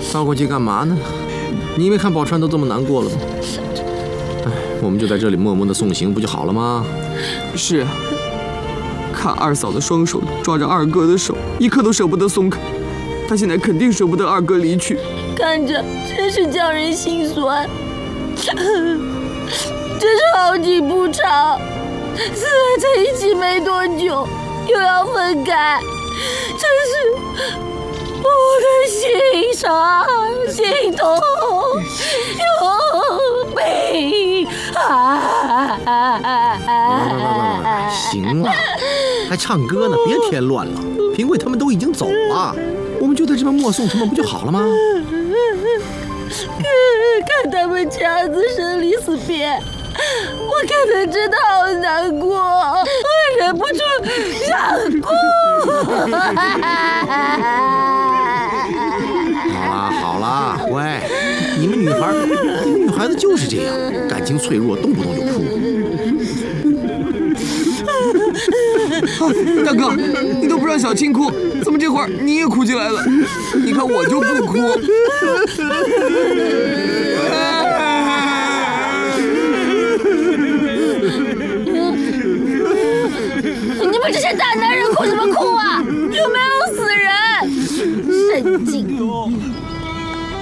倒过去干嘛呢？你以为看宝钏都这么难过了吗？哎，我们就在这里默默的送行，不就好了吗？ 是啊，看二嫂的双手抓着二哥的手，一刻都舍不得松开。她现在肯定舍不得二哥离去， 看着真是叫人心酸。这是好景不长，四人在一起没多久，又要分开，真是我的心伤、心痛又悲哀。 行了，还唱歌呢，别添乱了。评委他们都已经走了，我们就在这边默诵他们，不就好了吗？ 看他们这样子生离死别，我看得真的好难过，我忍不住想哭。 好啦，乖，你们女孩子就是这样，感情脆弱，动不动就哭。 大哥，你都不让小青哭，怎么这会儿你也哭起来了？你看我就不哭。 你们这些大男人哭什么哭？